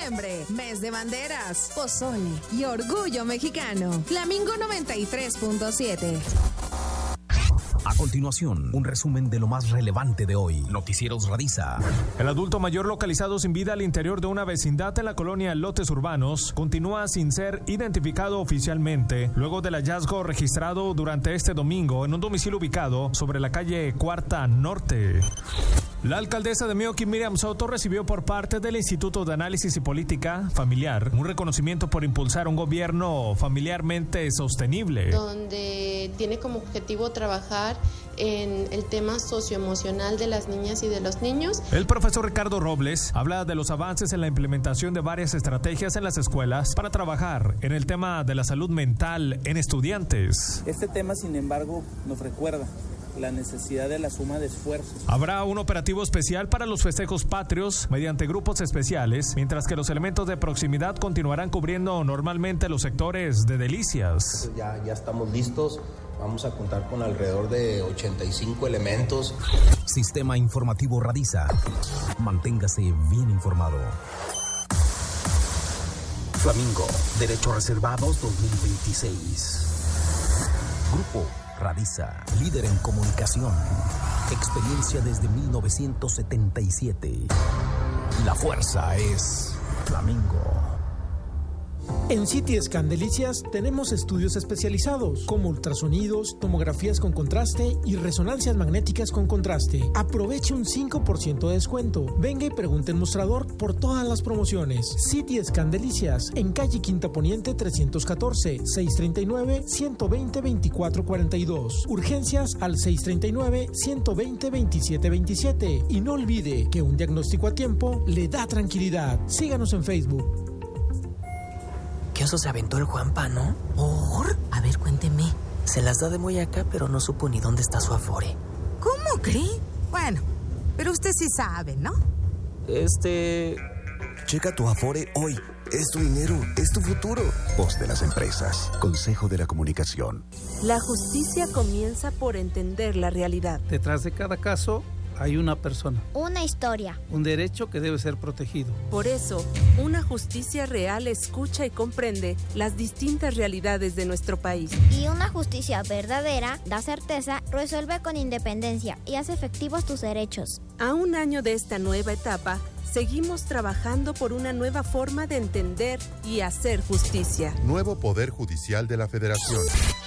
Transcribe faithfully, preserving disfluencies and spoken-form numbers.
diciembre, mes de banderas, pozole y orgullo mexicano. Flamingo noventa y tres punto siete. A continuación, un resumen de lo más relevante de hoy. Noticieros Radiza. El adulto mayor localizado sin vida al interior de una vecindad en la colonia Lotes Urbanos continúa sin ser identificado oficialmente, luego del hallazgo registrado durante este domingo en un domicilio ubicado sobre la calle Cuarta Norte. La alcaldesa de Meoqui, Miriam Soto, recibió por parte del Instituto de Análisis y Política Familiar un reconocimiento por impulsar un gobierno familiarmente sostenible. Donde tiene como objetivo trabajar en el tema socioemocional de las niñas y de los niños. El profesor Ricardo Robles habla de los avances en la implementación de varias estrategias en las escuelas para trabajar en el tema de la salud mental en estudiantes. Este tema, sin embargo, nos recuerda la necesidad de la suma de esfuerzos. Habrá un operativo especial para los festejos patrios mediante grupos especiales, mientras que los elementos de proximidad continuarán cubriendo normalmente los sectores de Delicias. Ya, ya estamos listos. Vamos a contar con alrededor de ochenta y cinco elementos. Sistema Informativo Radiza. Manténgase bien informado. Flamingo, Derechos Reservados dos mil veintiséis. Grupo Radiza, líder en comunicación. Experiencia desde mil novecientos setenta y siete. La fuerza es Flamingo. En C T Scan Delicias tenemos estudios especializados como ultrasonidos, tomografías con contraste y resonancias magnéticas con contraste. Aproveche un cinco por ciento de descuento. Venga y pregunte en mostrador por todas las promociones. C T Scan Delicias en calle Quinta Poniente trescientos catorce, seiscientos treinta y nueve, ciento veinte, veinticuatro cuarenta y dos. Urgencias al seiscientos treinta y nueve, ciento veinte, veintisiete veintisiete. Y no olvide que un diagnóstico a tiempo le da tranquilidad. Síganos en Facebook. ¿Qué oso se aventó el Juanpa, no? ¿Por? A ver, cuénteme. Se las da de muy acá, pero no supo ni dónde está su Afore. ¿Cómo cree? Bueno, pero usted sí sabe, ¿no? Este... Checa tu Afore hoy. Es tu dinero, es tu futuro. Voz de las empresas. Consejo de la Comunicación. La justicia comienza por entender la realidad. Detrás de cada caso hay una persona. Una historia. Un derecho que debe ser protegido. Por eso, una justicia real escucha y comprende las distintas realidades de nuestro país. Y una justicia verdadera da certeza, resuelve con independencia y hace efectivos tus derechos. A un año de esta nueva etapa, seguimos trabajando por una nueva forma de entender y hacer justicia. Nuevo Poder Judicial de la Federación.